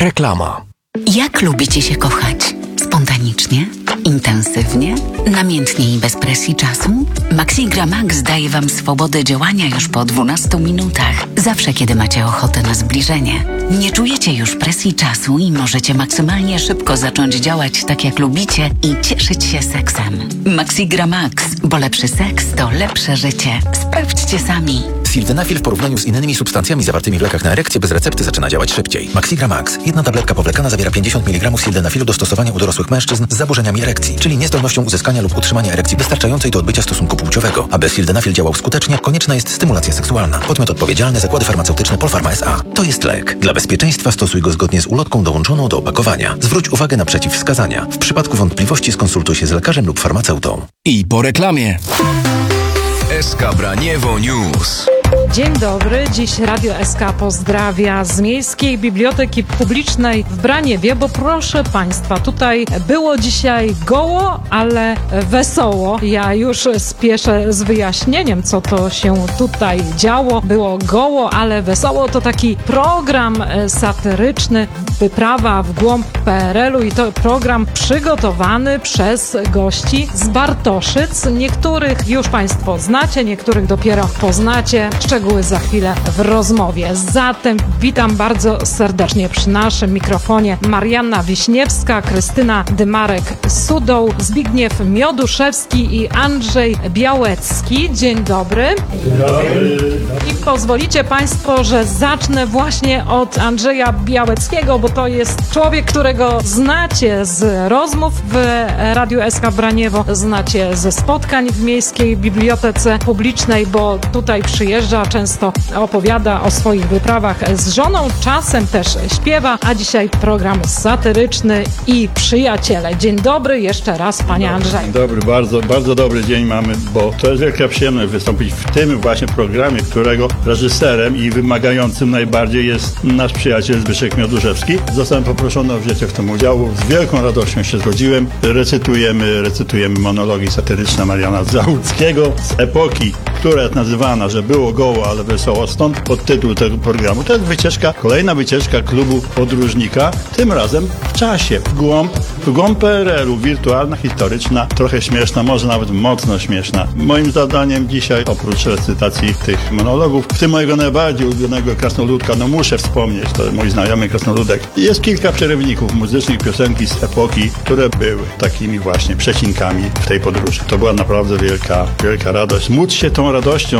Reklama. Jak lubicie się kochać? Spontanicznie? Intensywnie? Namiętnie i bez presji czasu? Maxigra Max daje Wam swobodę działania już po 12 minutach. Zawsze, kiedy macie ochotę na zbliżenie. Nie czujecie już presji czasu i możecie maksymalnie szybko zacząć działać tak, jak lubicie i cieszyć się seksem. Maxigra Max, bo lepszy seks to lepsze życie. Sprawdźcie sami. Sildenafil w porównaniu z innymi substancjami zawartymi w lekach na erekcję bez recepty zaczyna działać szybciej. Maxigra Max. Jedna tabletka powlekana zawiera 50 mg sildenafilu do stosowania u dorosłych mężczyzn z zaburzeniami erekcji, czyli niezdolnością uzyskania lub utrzymania erekcji wystarczającej do odbycia stosunku płciowego. Aby sildenafil działał skutecznie, konieczna jest stymulacja seksualna. Podmiot odpowiedzialny: Zakłady Farmaceutyczne Polpharma S.A. To jest lek. Dla bezpieczeństwa stosuj go zgodnie z ulotką dołączoną do opakowania. Zwróć uwagę na przeciwwskazania. W przypadku wątpliwości skonsultuj się z lekarzem lub farmaceutą. I po reklamie. SK Braniewo News. Dzień dobry, dziś Radio SK pozdrawia z Miejskiej Biblioteki Publicznej w Braniewie, bo proszę Państwa, tutaj było dzisiaj goło, ale wesoło. Ja już spieszę z wyjaśnieniem, co to się tutaj działo. Było goło, ale wesoło. To taki program satyryczny, wyprawa w głąb PRL-u i to program przygotowany przez gości z Bartoszyc. Niektórych już Państwo znacie, niektórych dopiero poznacie. Szczegóły za chwilę w rozmowie. Zatem witam bardzo serdecznie przy naszym mikrofonie Marianna Wiśniewska, Krystyna Dymarek-Sudoł, Zbigniew Mioduszewski i Andrzej Białecki. Dzień dobry. Dzień dobry. I pozwolicie Państwo, że zacznę właśnie od Andrzeja Białeckiego, bo to jest człowiek, którego znacie z rozmów w Radiu SK Braniewo, znacie ze spotkań w Miejskiej Bibliotece Publicznej, bo tutaj przyjeżdża, często opowiada o swoich wyprawach z żoną, czasem też śpiewa, a dzisiaj program satyryczny i przyjaciele. Dzień dobry jeszcze raz, panie Andrzej. Dzień dobry, bardzo dobry dzień mamy, bo to jest wielka przyjemność wystąpić w tym właśnie programie, którego reżyserem i wymagającym najbardziej jest nasz przyjaciel Zbyszek Mioduszewski. Zostałem poproszony o wzięcie w tym udziału. Z wielką radością się zgodziłem. Recytujemy monologi satyryczne Mariana Załuckiego z epoki, która jest nazywana, że było goło, ale wesoło. Stąd podtytuł tego programu. To jest wycieczka, kolejna wycieczka klubu podróżnika. Tym razem w czasie, w głąb PRL-u. Wirtualna, historyczna, trochę śmieszna, może nawet mocno śmieszna. Moim zadaniem dzisiaj, oprócz recytacji tych monologów, w tym mojego najbardziej ulubionego krasnoludka, no muszę wspomnieć, to mój znajomy krasnoludek. Jest kilka przerywników muzycznych, piosenki z epoki, które były takimi właśnie przecinkami w tej podróży. To była naprawdę wielka radość. Móc się tą radością